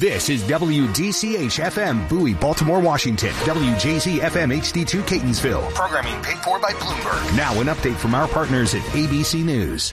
This is WDCH-FM, Bowie, Baltimore, Washington. WJZ-FM HD2, Catonsville. Programming paid for by Bloomberg. Now an update from our partners at ABC News.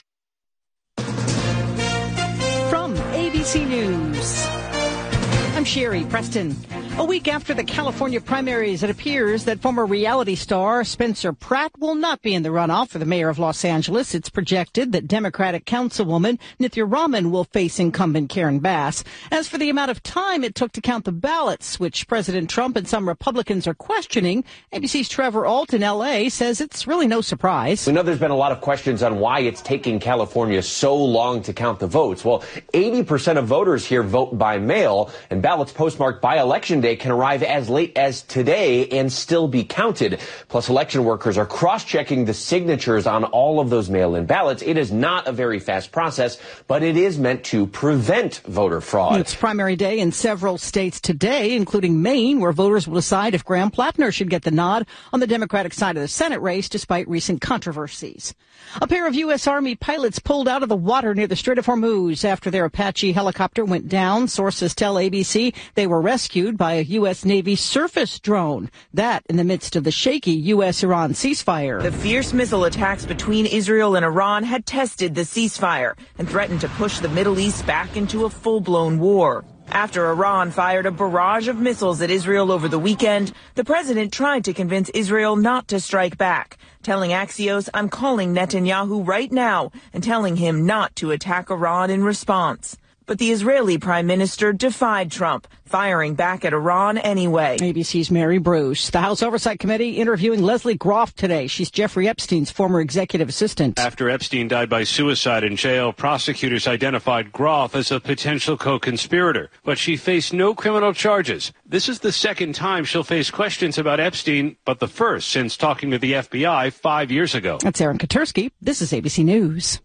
From ABC News, I'm Sherry Preston. A week after the California primaries, it appears that former reality star Spencer Pratt will not be in the runoff for the mayor of Los Angeles. It's projected that Democratic Councilwoman Nithya Raman will face incumbent Karen Bass. As for the amount of time it took to count the ballots, which President Trump and some Republicans are questioning, ABC's Trevor Ault in L.A. says it's really no surprise. We know there's been a lot of questions on why it's taking California so long to count the votes. Well, 80% of voters here vote by mail, and ballots postmarked by Election Day can arrive as late as today and still be counted. Plus, election workers are cross-checking the signatures on all of those mail-in ballots. It is not a very fast process, but it is meant to prevent voter fraud. It's primary day in several states today, including Maine, where voters will decide if Graham Plattner should get the nod on the Democratic side of the Senate race, despite recent controversies. A pair of U.S. Army pilots pulled out of the water near the Strait of Hormuz after their Apache helicopter went down. Sources tell ABC they were rescued by a U.S. Navy surface drone. That in the midst of the shaky U.S.-Iran ceasefire. The fierce missile attacks between Israel and Iran had tested the ceasefire and threatened to push the Middle East back into a full-blown war. After Iran fired a barrage of missiles at Israel over the weekend, the president tried to convince Israel not to strike back, telling Axios, "I'm calling Netanyahu right now and telling him not to attack Iran in response." But the Israeli prime minister defied Trump, firing back at Iran anyway. ABC's Mary Bruce. The House Oversight Committee interviewing Leslie Groff today. She's Jeffrey Epstein's former executive assistant. After Epstein died by suicide in jail, prosecutors identified Groff as a potential co-conspirator, but she faced no criminal charges. This is the second time she'll face questions about Epstein, but the first since talking to the FBI 5 years ago. That's Aaron Katersky. This is ABC News.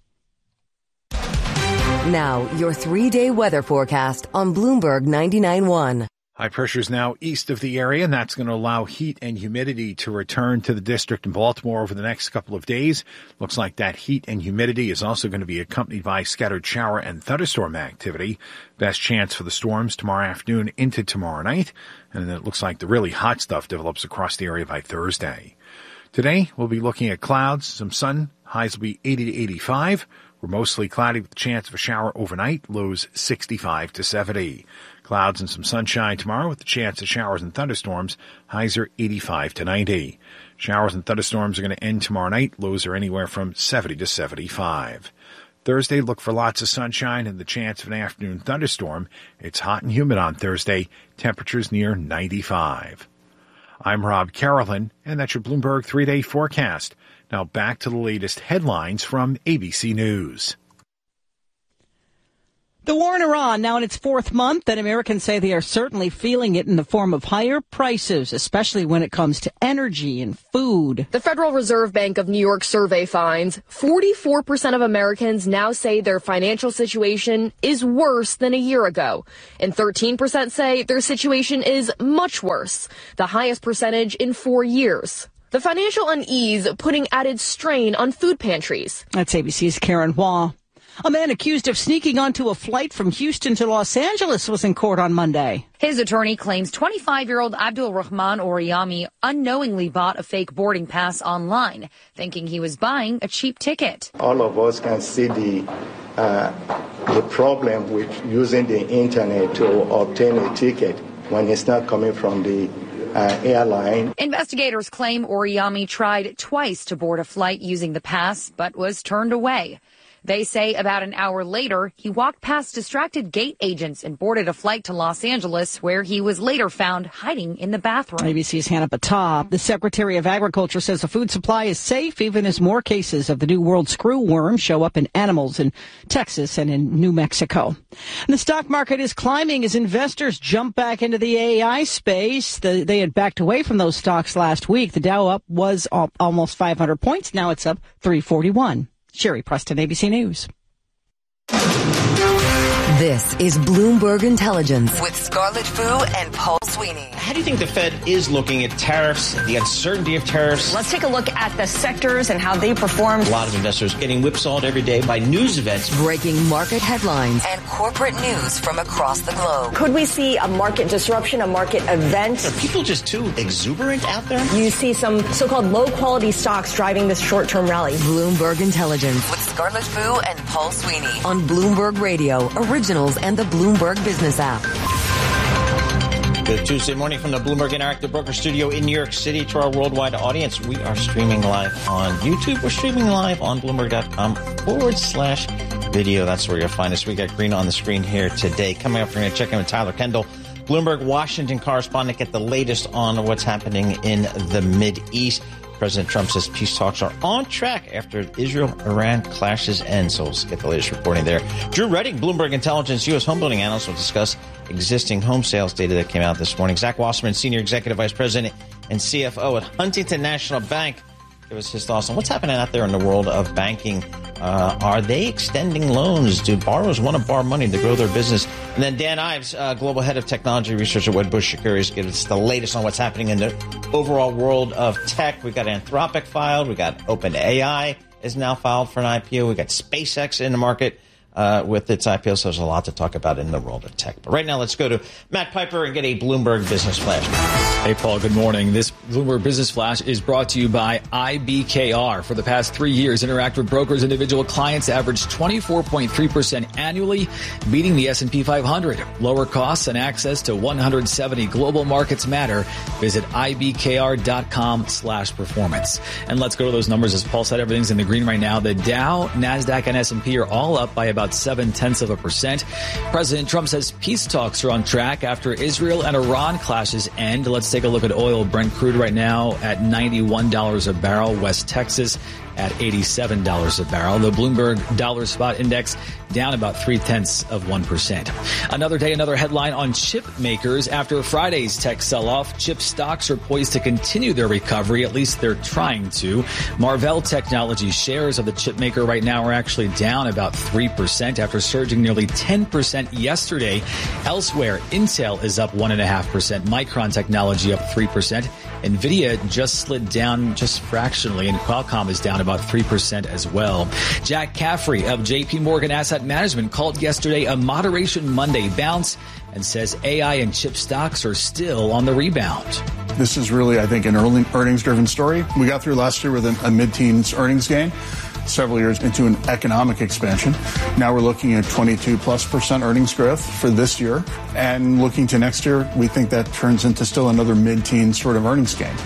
Now, your 3-day weather forecast on Bloomberg 99.1. High pressure is now east of the area, and that's going to allow heat and humidity to return to the district in Baltimore over the next couple of days. Looks like that heat and humidity is also going to be accompanied by scattered shower and thunderstorm activity. Best chance for the storms tomorrow afternoon into tomorrow night. And then it looks like the really hot stuff develops across the area by Thursday. Today, we'll be looking at clouds, some sun. Highs will be 80 to 85. We're mostly cloudy with a chance of a shower overnight, lows 65 to 70. Clouds and some sunshine tomorrow with the chance of showers and thunderstorms. Highs are 85 to 90. Showers and thunderstorms are going to end tomorrow night. Lows are anywhere from 70 to 75. Thursday, look for lots of sunshine and the chance of an afternoon thunderstorm. It's hot and humid on Thursday. Temperatures near 95. I'm Rob Carolyn, and that's your Bloomberg 3-day forecast. Now back to the latest headlines from ABC News. The war in Iran now in its 4th month, and Americans say they are certainly feeling it in the form of higher prices, especially when it comes to energy and food. The Federal Reserve Bank of New York survey finds 44% of Americans now say their financial situation is worse than a year ago, and 13% say their situation is much worse, the highest percentage in 4 years. The financial unease putting added strain on food pantries. That's ABC's Karen Hua. A man accused of sneaking onto a flight from Houston to Los Angeles was in court on Monday. His attorney claims 25-year-old Abdul Rahman Oriyami unknowingly bought a fake boarding pass online, thinking he was buying a cheap ticket. All of us can see the problem with using the internet to obtain a ticket when it's not coming from the airline. Investigators claim Oriyami tried twice to board a flight using the pass, but was turned away. They say about an hour later, he walked past distracted gate agents and boarded a flight to Los Angeles, where he was later found hiding in the bathroom. ABC's Hannah Battah. The Secretary of Agriculture says the food supply is safe, even as more cases of the New World screw worm show up in animals in Texas and in New Mexico. And the stock market is climbing as investors jump back into the AI space. They had backed away from those stocks last week. The Dow up was almost 500 points. Now it's up 341. Sherry Preston, ABC News. This is Bloomberg Intelligence with Scarlett Fu and Paul Sweeney. How do you think the Fed is looking at tariffs, the uncertainty of tariffs? Let's take a look at the sectors and how they performed. A lot of investors getting whipsawed every day by news events. Breaking market headlines and corporate news from across the globe. Could we see a market disruption, a market event? Are people just too exuberant out there? You see some so-called low-quality stocks driving this short-term rally. Bloomberg Intelligence with Scarlett Fu and Paul Sweeney on Bloomberg Radio, Originals, and the Bloomberg Business app. Good Tuesday morning from the Bloomberg Interactive Broker Studio in New York City. To our worldwide audience, we are streaming live on YouTube. We're streaming live on Bloomberg.com/video. That's where you'll find us. We got green on the screen here today. Coming up, we're going to check in with Tyler Kendall, Bloomberg Washington correspondent, get the latest on what's happening in the Mideast. President Trump says peace talks are on track after Israel-Iran clashes end. So we'll get the latest reporting there. Drew Redding, Bloomberg Intelligence U.S. homebuilding analyst, will discuss existing home sales data that came out this morning. Zach Wasserman, Senior Executive Vice President and CFO at Huntington National Bank, give us his thoughts on what's happening out there in the world of banking. Are they extending loans? Do borrowers want to borrow money to grow their business? And then Dan Ives, Global Head of Technology Research at Wedbush Securities, gives us the latest on what's happening in the overall world of tech. We got Anthropic filed. We got OpenAI is now filed for an IPO. We got SpaceX in the market with its IPO. So there's a lot to talk about in the world of tech. But right now, let's go to Matt Piper and get a Bloomberg Business Flash. Hey, Paul, good morning. This Bloomberg Business Flash is brought to you by IBKR. For the past 3 years, Interactive Brokers' individual clients averaged 24.3% annually, beating the S&P 500. Lower costs and access to 170 global markets matter. Visit IBKR.com/performance. And let's go to those numbers. As Paul said, everything's in the green right now. The Dow, NASDAQ, and S&P are all up by about 0.7%. President Trump says peace talks are on track after Israel and Iran clashes end. Let's take a look at oil. Brent crude right now at $91 a barrel. West Texas at $87 a barrel. The Bloomberg Dollar Spot Index down about 0.3%. Another day, another headline on chip makers. After Friday's tech sell-off, chip stocks are poised to continue their recovery. At least they're trying to. Marvell Technology shares of the chip maker right now are actually down about 3% after surging nearly 10% yesterday. Elsewhere, Intel is up 1.5%. Micron Technology up 3%. NVIDIA just slid down just fractionally, and Qualcomm is down about 3% as well. Jack Caffrey of J.P. Morgan Asset Management called yesterday a Moderation Monday bounce and says AI and chip stocks are still on the rebound. This is really, I think, an earnings-driven story. We got through last year with a mid-teens earnings gain, several years into an economic expansion. Now we're looking at 22+% earnings growth for this year. And looking to next year, we think that turns into still another mid-teen sort of earnings gain.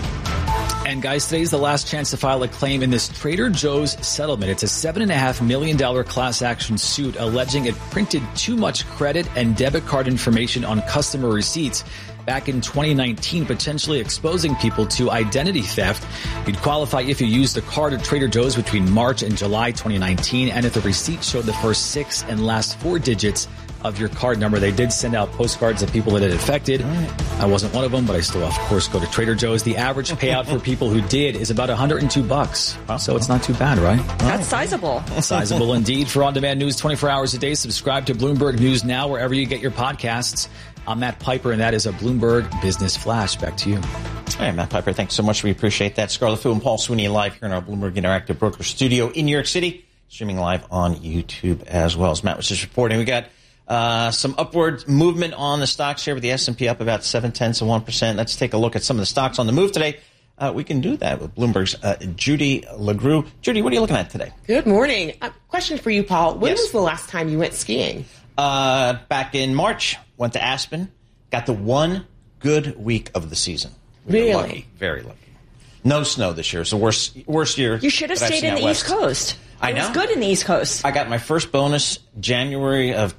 And guys, today's the last chance to file a claim in this Trader Joe's settlement. It's a $7.5 million class action suit alleging it printed too much credit and debit card information on customer receipts back in 2019, potentially exposing people to identity theft. You'd qualify if you used the card at Trader Joe's between March and July 2019, and if the receipt showed the first 6 and last 4 digits of your card number. They did send out postcards to people that it affected. I wasn't one of them, but I still, of course, go to Trader Joe's. The average payout for people who did is about $102. So it's not too bad, right? That's sizable. Sizable indeed. For on-demand news 24 hours a day, subscribe to Bloomberg News Now wherever you get your podcasts. I'm Matt Piper, and that is a Bloomberg Business Flash. Back to you. All right, Matt Piper, thanks so much. We appreciate that. Scarlett Fu and Paul Sweeney live here in our Bloomberg Interactive Broker Studio in New York City, streaming live on YouTube as well. As Matt was just reporting, we got some upward movement on the stocks here with the S&P up about 0.7%. Let's take a look at some of the stocks on the move today. We can do that with Bloomberg's Judy LaGrue. Judy, what are you looking at today? Good morning. Question for you, Paul. When was the last time you went skiing? Back in March. Went to Aspen. Got the one good week of the season. Really? Lucky, very lucky. No snow this year. It's the worst year. You should have stayed in the East Coast. I know. It was good in the East Coast. I got my first bonus January of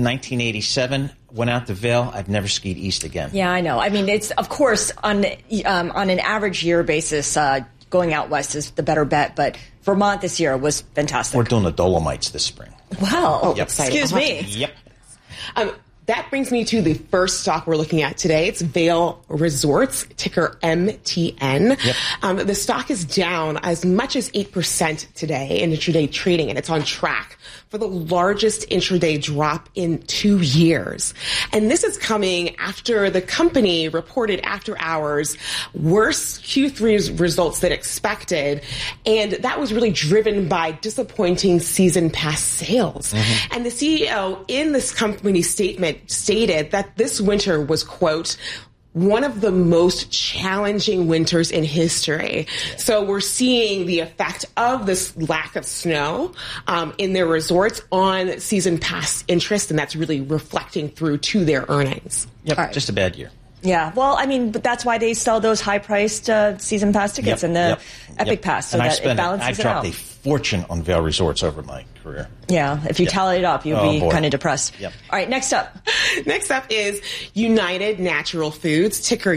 1987. Went out to Vail. I've never skied east again. Yeah, I know. I mean, it's of course on an average year basis, going out west is the better bet. But Vermont this year was fantastic. We're doing the Dolomites this spring. Wow. Yep. Excuse me. Yep. That brings me to the first stock we're looking at today. It's Vail Resorts, ticker MTN. Yep. The stock is down as much as 8% today in intraday trading, and it's on track for the largest intraday drop in 2 years. And this is coming after the company reported after hours worse Q3 results than expected. And that was really driven by disappointing season pass sales. Mm-hmm. And the CEO in this company statement stated that this winter was, quote, one of the most challenging winters in history. So we're seeing the effect of this lack of snow in their resorts on season pass interest, and that's really reflecting through to their earnings. Yep, right. Just a bad year. Yeah, well, I mean, but that's why they sell those high-priced season pass tickets and the Epic Pass, so that it balances it out. I've dropped a fortune on Vail Resorts over my career. Yeah, if you tally it up, you'll be kind of depressed. Yep. All right, next up. Next up is United Natural Foods, ticker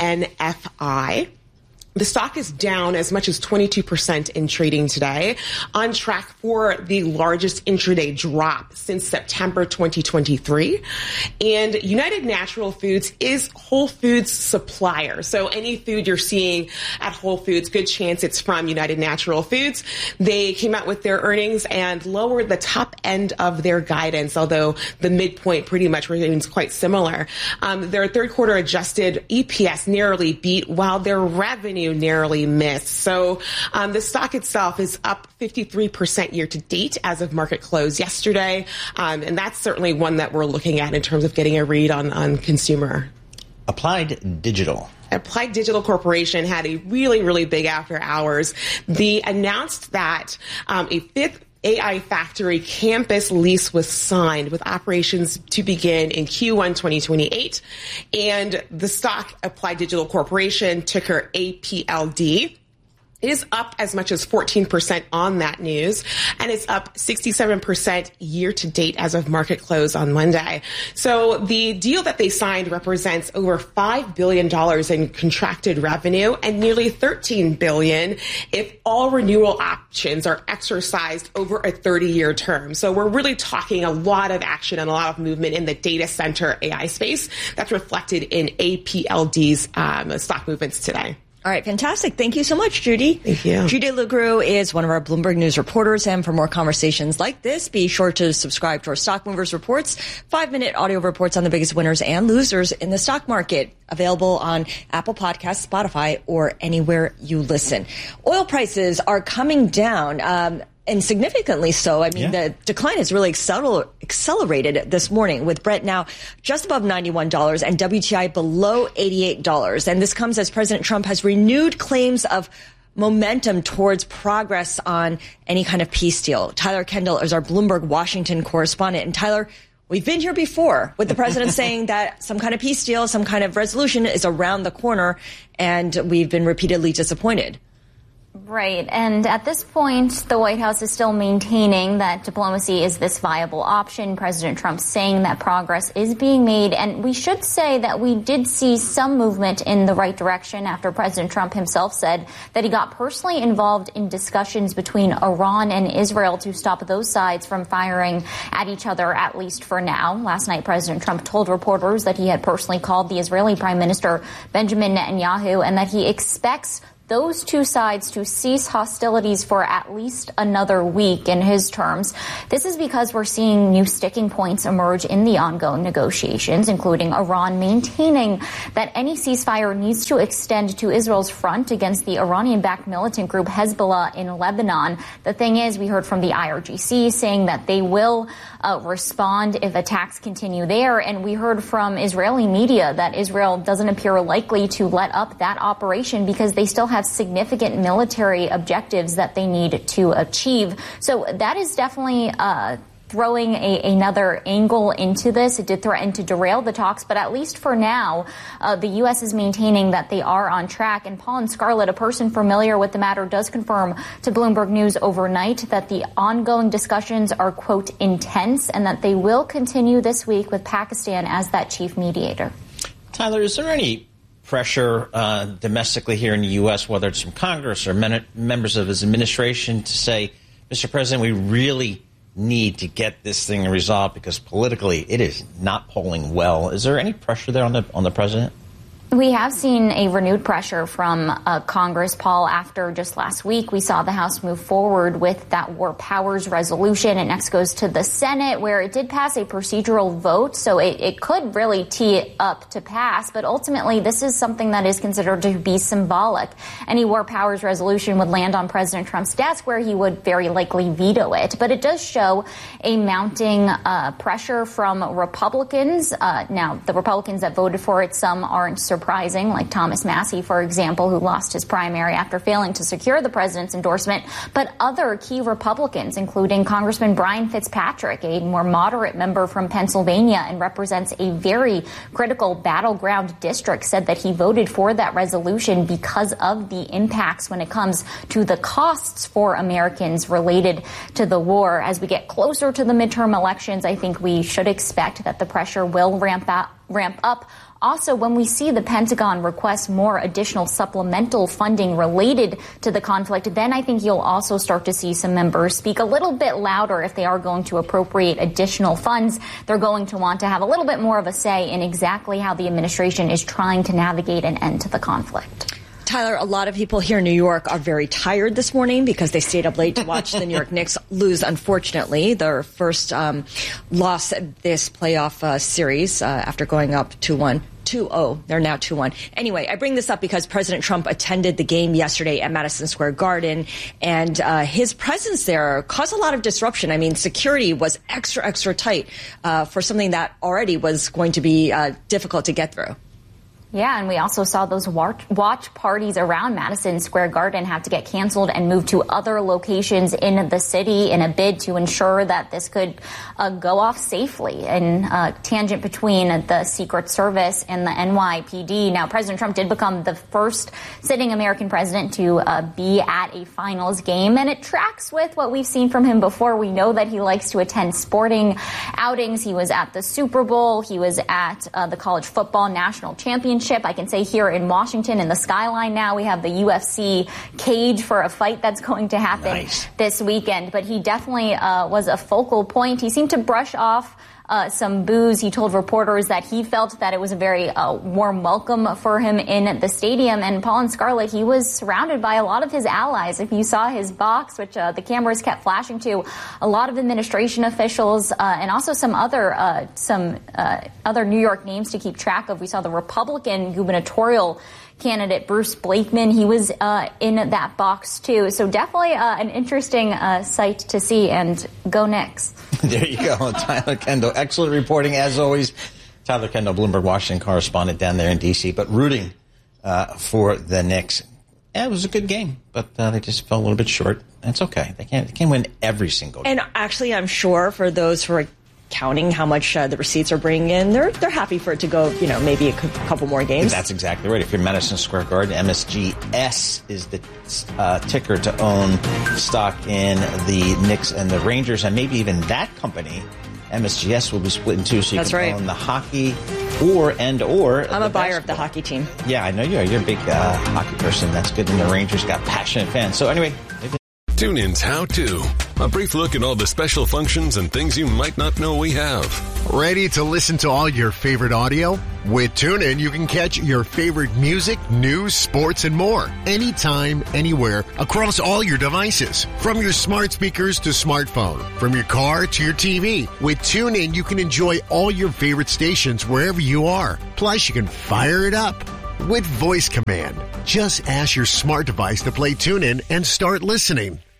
UNFI. The stock is down as much as 22% in trading today, on track for the largest intraday drop since September 2023. And United Natural Foods is Whole Foods supplier. So any food you're seeing at Whole Foods, good chance it's from United Natural Foods. They came out with their earnings and lowered the top end of their guidance, although the midpoint pretty much remains quite similar. Their third quarter adjusted EPS narrowly beat, while their revenue narrowly missed. So the stock itself is up 53% year to date as of market close yesterday. And that's certainly one that we're looking at in terms of getting a read on consumer. Applied Digital. Applied Digital Corporation had a really, really big after hours. They announced that a fifth AI Factory campus lease was signed with operations to begin in Q1 2028. And the stock, Applied Digital Corporation, ticker APLD, is up as much as 14% on that news, and it's up 67% year to date as of market close on Monday. So the deal that they signed represents over $5 billion in contracted revenue and nearly $13 billion if all renewal options are exercised over a 30-year term. So we're really talking a lot of action and a lot of movement in the data center AI space that's reflected in APLD's stock movements today. All right, fantastic. Thank you so much, Judy. Thank you. Judy LeGroux is one of our Bloomberg News reporters, and for more conversations like this, be sure to subscribe to our Stock Movers Reports, 5-minute audio reports on the biggest winners and losers in the stock market, available on Apple Podcasts, Spotify, or anywhere you listen. Oil prices are coming down. And significantly so. I mean, the decline has really accelerated this morning, with Brent now just above $91 and WTI below $88. And this comes as President Trump has renewed claims of momentum towards progress on any kind of peace deal. Tyler Kendall is our Bloomberg Washington correspondent. And Tyler, we've been here before with the president saying that some kind of peace deal, some kind of resolution is around the corner, and we've been repeatedly disappointed. Right. And at this point, the White House is still maintaining that diplomacy is this viable option. President Trump saying that progress is being made. And we should say that we did see some movement in the right direction after President Trump himself said that he got personally involved in discussions between Iran and Israel to stop those sides from firing at each other, at least for now. Last night, President Trump told reporters that he had personally called the Israeli Prime Minister Benjamin Netanyahu and that he expects those two sides to cease hostilities for at least another week, in his terms. This is because we're seeing new sticking points emerge in the ongoing negotiations, including Iran maintaining that any ceasefire needs to extend to Israel's front against the Iranian-backed militant group Hezbollah in Lebanon. The thing is, we heard from the IRGC saying that they will respond if attacks continue there, and we heard from Israeli media that Israel doesn't appear likely to let up that operation because they still have significant military objectives that they need to achieve. So that is definitely throwing another angle into this. It did threaten to derail the talks, but at least for now, the U.S. is maintaining that they are on track. And Paul and Scarlett, a person familiar with the matter, does confirm to Bloomberg News overnight that the ongoing discussions are, quote, intense, and that they will continue this week with Pakistan as that chief mediator. Tyler, is there any pressure domestically here in the U.S., whether it's from Congress or members of his administration, to say, Mr. President, we really need to get this thing resolved because politically it is not polling well. Is there any pressure there on the president? We have seen a renewed pressure from Congress, Paul. After just last week, we saw the House move forward with that War Powers resolution. It next goes to the Senate, where it did pass a procedural vote, so it could really tee it up to pass. But ultimately, this is something that is considered to be symbolic. Any War Powers resolution would land on President Trump's desk, where he would very likely veto it. But it does show a mounting pressure from Republicans. Now, the Republicans that voted for it, some aren't surprising, like Thomas Massie, for example, who lost his primary after failing to secure the president's endorsement. But other key Republicans, including Congressman Brian Fitzpatrick, a more moderate member from Pennsylvania and represents a very critical battleground district, said that he voted for that resolution because of the impacts when it comes to the costs for Americans related to the war. As we get closer to the midterm elections, I think we should expect that the pressure will ramp up. Also, when we see the Pentagon request more additional supplemental funding related to the conflict, then I think you'll also start to see some members speak a little bit louder. If they are going to appropriate additional funds, they're going to want to have a little bit more of a say in exactly how the administration is trying to navigate an end to the conflict. Tyler, a lot of people here in New York are very tired this morning because they stayed up late to watch the New York Knicks lose, unfortunately, their first loss this playoff series after going up 2-1. 2-0. They're now 2-1. Anyway, I bring this up because President Trump attended the game yesterday at Madison Square Garden, and his presence there caused a lot of disruption. I mean, security was extra tight for something that already was going to be difficult to get through. Yeah, and we also saw those watch parties around Madison Square Garden have to get canceled and moved to other locations in the city in a bid to ensure that this could go off safely, in tangent between the Secret Service and the NYPD. Now, President Trump did become the first sitting American president to be at a finals game, and it tracks with what we've seen from him before. We know that he likes to attend sporting outings. He was at the Super Bowl. He was at the College Football National Championship. I can say here in Washington, in the skyline now, we have the UFC cage for a fight that's going to happen this weekend. But he definitely was a focal point. He seemed to brush off some boos. He told reporters that he felt that it was a very warm welcome for him in the stadium. And Paul and Scarlett, he was surrounded by a lot of his allies. If you saw his box, which the cameras kept flashing to, a lot of administration officials and also some other New York names to keep track of. We saw the Republican gubernatorial candidate Bruce Blakeman. He was in that box, too. So definitely an interesting sight to see. And go Knicks. There you go. Tyler Kendall. Excellent reporting, as always. Tyler Kendall, Bloomberg Washington correspondent down there in D.C., but rooting for the Knicks. Yeah, it was a good game, but they just fell a little bit short. That's okay. They can't win every single game. And actually, I'm sure for those who are counting how much the receipts are bringing in, they're happy for it to go, maybe a couple more games. That's exactly right. If you're Madison Square Garden, MSGS is the ticker to own stock in the Knicks and the Rangers, and maybe even that company, MSGS, will be split in two, so you can own the hockey or. I'm a buyer of the hockey team. Yeah, I know you are. You're a big hockey person. That's good. And the Rangers got passionate fans. So anyway. TuneIn's How To. A brief look at all the special functions and things you might not know we have. Ready to listen to all your favorite audio? With TuneIn, you can catch your favorite music, news, sports, and more. Anytime, anywhere, across all your devices. From your smart speakers to smartphone. From your car to your TV. With TuneIn, you can enjoy all your favorite stations wherever you are. Plus, you can fire it up with voice command. Just ask your smart device to play TuneIn and start listening.